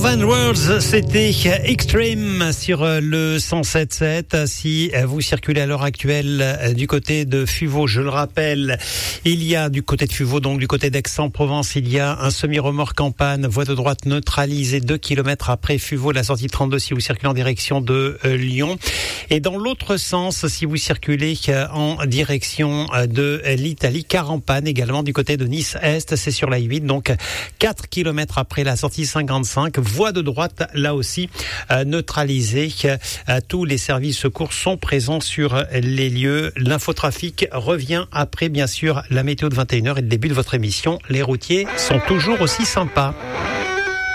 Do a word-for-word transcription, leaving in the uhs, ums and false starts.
Van Worlds, c'était Extreme sur le cent sept sept. Si vous circulez à l'heure actuelle du côté de Fuveau, je le rappelle, il y a du côté de Fuveau, donc du côté d'Aix-en-Provence, il y a un semi-remorque en panne, voie de droite neutralisée deux kilomètres après Fuveau, la sortie trente-deux si vous circulez en direction de Lyon. Et dans l'autre sens, si vous circulez en direction de l'Italie, car en panne également du côté de Nice-Est, c'est sur la huit, donc quatre kilomètres après la sortie cinquante-cinq, voie de droite là aussi euh, neutralisée. Euh, tous les services secours sont présents sur les lieux. L'infotrafic revient après bien sûr la météo de vingt et une heures et le début de votre émission. Les routiers sont toujours aussi sympas.